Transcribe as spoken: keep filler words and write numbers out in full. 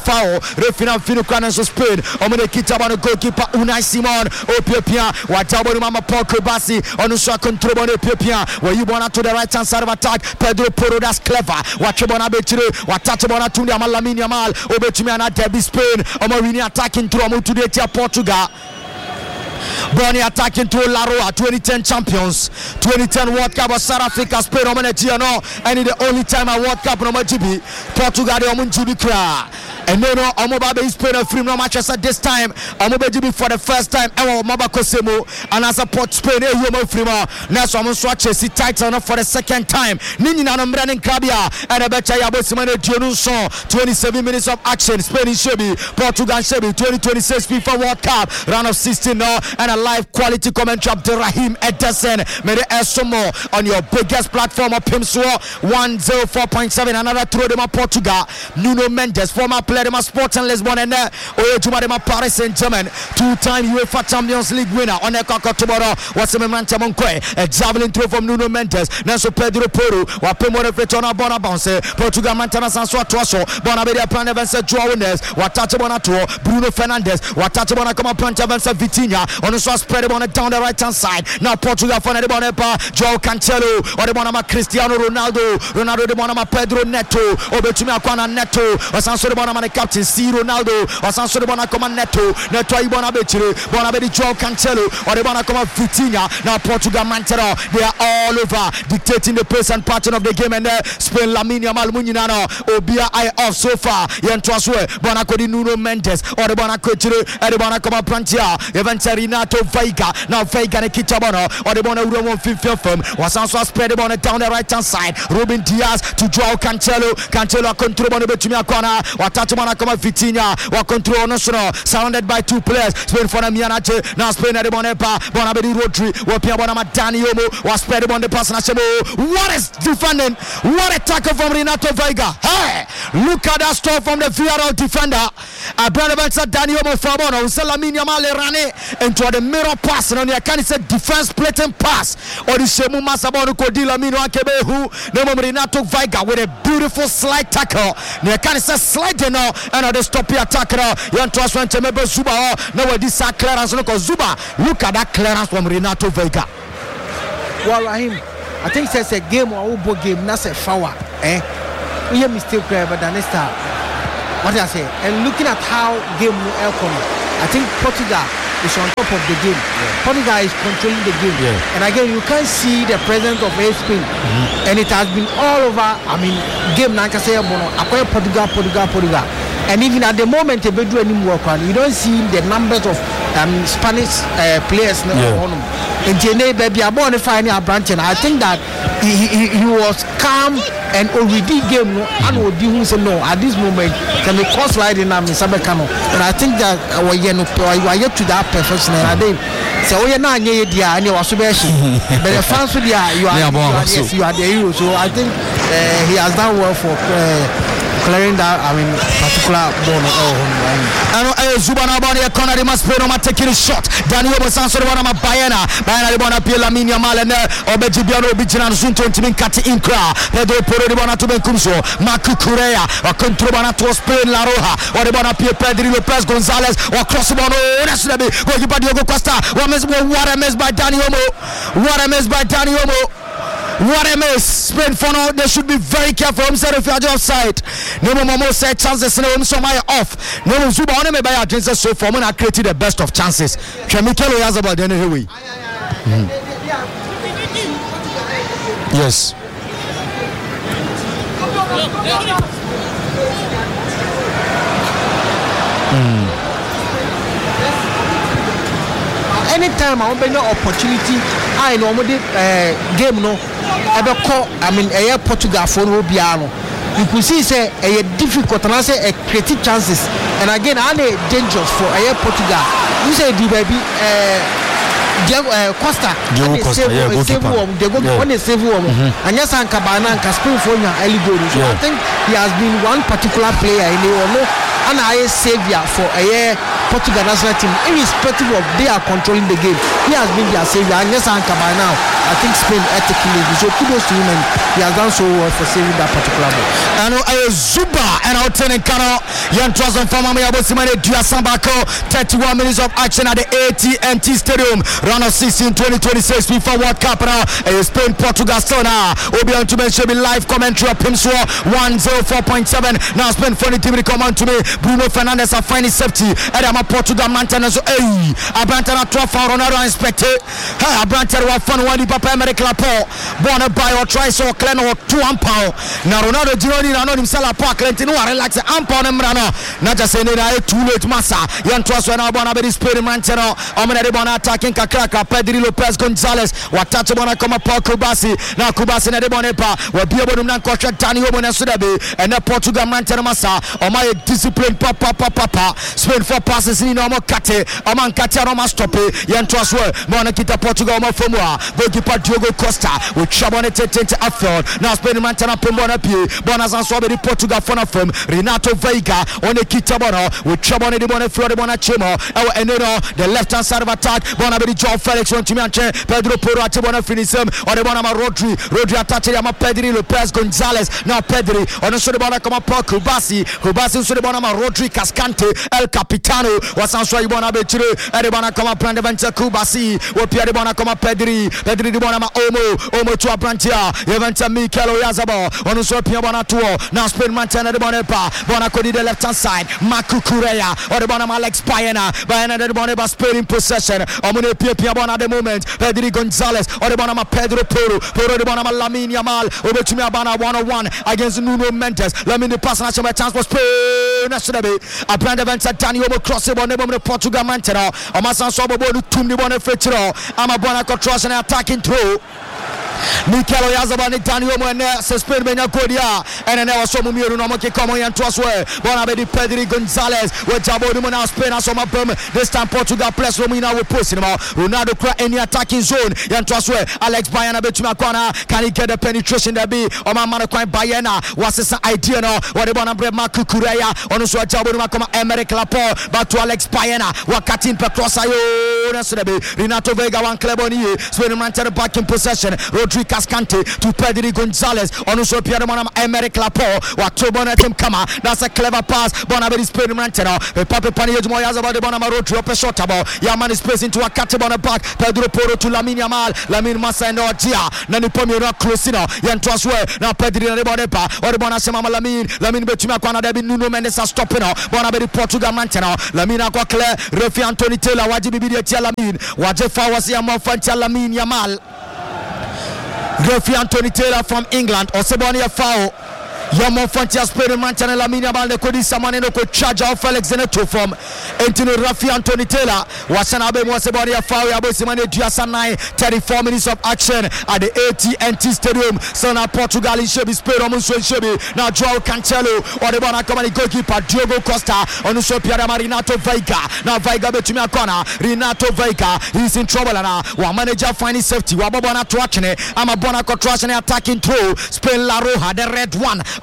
foul. Refina Finu Kanaso Spain. Omene Kitabano goalkeeper Unai Simon. Opia Watabo Mama Paul Kobasi. Onusha control Opia. Where you want to the right hand side of attack. Pedro Porro, that's clever. Watchabona Betire. Watachabona Tundi Amalamini Amal. Obetimiana Debbie Spain. Omorini attacking through Amutu de Portugal. Bonnie attacking to Laroa, twenty ten champions, twenty ten World Cup of South Africa, Spain, Omanetiano, and in the only time a World Cup, no G B, Portugal, the Omunjibi Kra. And no, no, Omobabe is playing a free no matches at this time. Omobabe for the first time, Ewa Mobako Semo, and as a port Spain, a human free. Next, I'm swatches, he title for the second time. Nini Nanamran and Krabia, and a better Yabosimane Dionuson, twenty-seven minutes of action, Spain in Shebi, Portugal Shebi, twenty twenty-six FIFA World Cup, round of sixteen now, and a live quality commentary of Rahim Ederson. Made Esomo on your biggest platform of Pimswo one oh four point seven. Another throw them of Portugal. Nuno Mendes, former player of Sports and Lisbon, and Oyejuma de Paris Saint-Germain, two-time UEFA Champions League winner. On the Coco tomorrow was a memento Monque, a javelin throw from Nuno Mendes. Nanso Pedro Porro, Wapemo Refletona Bona Bounce, Portugal Mantana Sanso Tuaso, Bonabedia Plan Evans, Joao Nunes, Watachabona Tour, Bruno Fernandes, Watachabona Come Plant Evans, Vitinha. On the spread it on it down the right hand side. Now Portugal for the Bonepa, Joao Cancelo, or the Bonama Cristiano Ronaldo, Ronaldo the Bonama Pedro Neto, Obetumi Aquana Neto, or Sanso the Bonama captain C Ronaldo, or Sanso the Bonacoma Neto, Neto Ibona Betri, Bonabedi Joao Cancelo, or the Bonacoma Vitinha. Now Portugal Mantero, they are all over dictating the pace and pattern of the game, and uh, Spain Laminia Malmuninano, Obia I off so far. Yantwaswe, Bonacodi Nuno Mendes, or the Bonacotri, and the Bonacoma Prantia, Eventarina. Veiga, now Veiga and Kitabono, or the Bono Roman Fifth film was also spread on it down the right hand side. Ruben Diaz to Joao Cancelo, Cancelo control on the Betumia corner, or Tatumana Koma Vitinha, or control national, surrounded by two players. Spain for the Mianache, now Spain at the Bonepa, Bonabedi Rodri, or Piabonama Daniomo, was spread on the pass. What is defending? What a tackle from Renato Veiga! Hey, look at that stop from the V R L defender. A brother Daniomo Fabono, Salamina Male Rane, into the mirror pass, and I can't say defense splitting pass. Or the Shemu Masabonu Kodila Mino Akebehu, Nemo Renato Veiga with a beautiful slide tackle. I can't say sliding now, and the stop your attacker. Yantos went to Mebe Zuba. Now this is clearance. Look at Zuba. Look at that clearance from Renato Veiga. Well, Rahim, I think it's a game or a game, not a foul. Eh? We have mistake, but then it's what I say. And looking at how game will come, I think Portugal is on top of the game. Yeah. Portugal is controlling the game. Yeah. And again, you can see the presence of Spain. Mm-hmm. And it has been all over. I mean, game Nankasaya Bono, acquire Portugal, Portugal, Portugal. And even at the moment, they do any work on. You don't see the numbers of um, Spanish uh, players. And Jene baby, I'm born to find a branch. And I think that he, he, he was calm and already game. No, and would do who say no at this moment. Can be cross sliding on Sabacano. And I think that our you are yet to that perfection. And I think so. We are not near the and you are so bad. But the fans with you are you are yes, you are the hero. So I think uh, he has done well for. Uh, Clearing that, I mean, particular ball. I know Zubana Boni, a corner, they must play on taking a shot. Daniel was answered one of my Bayana. Bayana, they want to be Laminia Malene, or Bejibiano, Bijan, Zunto, Timin Kati Inkra, Pedro Poro, they want to be Kumso, Marco Correa, or Controbana to Spain La Roja, or they want to be Pedro Lopez Gonzalez, or Crossbono, that's the big, or Diogo Costa. What a mess by Daniel Mo, what a mess by Daniel Mo. What a mess. Spain for now, they should be very careful. I'm sorry if you're offside. No more Momo said chances. No more Somaya off. No more Zuba on me by our chances so far. I created the best of chances. Chemical has about the anyway. Mm. Yes. Mm. Anytime I open an opportunity, I normally uh, game no. I mean, a Portugal for Rubiano. You could see, say, a difficult and I say a creative chances. And again, are they dangerous for a Portugal? You say, the baby, Costa, Costa, save one, they go on a save one, and yes, and Cabana and Caspin for your early goal. So I think he has been one particular player in the world, and I savior for a Portugal national team, irrespective of they are controlling the game. He has been their savior, and yes, and Cabana. I think Spain ethically. So kudos to him, and he has done so well for saving that particular ball. And uh, Zuba and out ten in Kano. Yan Twazon from Mami Abosimane Duasambako. thirty-one minutes of action at the A T and T Stadium. Round of sixteen twenty twenty-six FIFA World Cup now. Uh, Spain Portugal still now. Obian to mention me live commentary of Pimswa one oh four point seven. Now Spain funny team to come on to me. Bruno Fernandes are finding safety. And I'm a Portugal maintenance. Hey, Abrantana twelve for Ronaldo inspected. Hey, Abrantana was fun one Papa America Lapo. Born by or try so clean or two ampao. Now Ronaldo Gironi and himself Park Lentino relax the ampao Nemrano. Not just saying it too late massa. Yan Twas when I want to be spirit Manteno. I'm going to be attacking Kakraka, Pedri Lopez Gonzalez. What touch upon come up Paul Kubasi. Now Kubasi and Ebonepa will be able to not contract Danny Obon and Sudabe and the Portugal Manteno Massa. Or my discipline papa papa papa. Spain for passes in Omo Kate. Oman Kate Roma stop it. Yan Twas well. Monakita Portugal Mofomwa. Goalkeeper Diogo Costa with Chabonete Tente Affield. Now Spain Mantana Pomona P. Bonas and Swabby Portugal Fona from Renato Veiga on the Kitabono with Chabone de Bone Floribona Chimo. Our Enero, the left hand side of attack. Bonabedi Joe Felix on Timanche. Pedro Poro Atibona finish him. Or the Bonama Rodri. Rodri attached Yama Pedri Lopez Gonzalez. Now Pedri on the Sodibona come up Kubasi. Kubasi Sodibona Rodri Cascante El Capitano was answering Bona Betri. Edibona come up Prandeventa Kubasi. Or Pierre Bona come up Pedri. Pedri Bonama Omo. Omo to Abrantia. Eventa Mikel Oyazabo. On the Sopia Bona Tour. Now Spain Montana de Bonepa. Bona Cody the left hand side. Maku Kureya. Or the Bonama Alex Bayana. Bayana de Boneba Spain in possession. Omune Pia Bona at the moment. Pedri Gonzalez. Or the Bonama Pedro Poro. Poro de Bonama Lamine Yamal. Over to me Abana one on one against Nuno Mendes. Lamine pass national chance for Spain. National a brand event at Dani Omo crossing on the Portugal Mantero. Amasan Sobo Tumni Bona Fetro. I'm a Bona Cotros and attacking through. Mikel Oyazabani Daniel Moene suspend Benya Kodia and then also Mumiru Nomoki Komo and Twaswe Bonabedi Pedri Gonzalez with Jabo Dumona Spain as on this time Portugal plus Romina will push him out. Ronaldo cry any attacking zone and Twaswe Alex Bayana Betuma corner. Can he get the penetration there be on my man quite Bayana was this idea now what they wanna bring Marco Kureya on so Jabo Dumacoma Emerick Laporte back to Alex Bayana Wakatin Pecrosayo Renato Vega one Cleboni Spain Manchester back in possession. Rodri Cascante to Pedri Gonzalez on also Pierre Monam Emerick Laporte what two Bonatim Kama. That's a clever pass. Bonabedi Spain Manteno the Papa Pani Moyaz about the Bonama Rodri up a shot about Yaman is placed into a Catibona back. Pedro Poro to Lamine Yamal Lamine Massa and Orgia Nani Pomiro Closino Yan Twaswe now Pedri and Bonepa or the Bonasema Lamine Lamine Betuma Kwana Debi Nuno Mendes are stopping now Bonabedi Portugal Manteno Lamine Aquacler Refi Anthony Taylor Wajibi Bidia Lamine Wajefa was Yamon Fanta Lamine Yamal Referee Anthony Taylor from England. Osebonia foul. Yamon Fantia Spain Manchana Lamina Balde Kodi Samaneno ko charge of Felix Zeneto from Antino Rafi Anthony Taylor. Wasana Be Mosebonia foul Abosimane Duasanai. thirty-four minutes of action at the A T and T Stadium. Sana Portugal in Shebi Spain Omuso in Shebi. Now Joao Cancelo or the Bona Comani goalkeeper Diogo Costa on the Sopiada Marinato Veiga. Now Veiga Betumia corner. Renato Veiga he's in trouble now. One manager finding safety. Wabona Tuachene. I'm a Bona Cotrachene attacking through Spain La Roja the red one.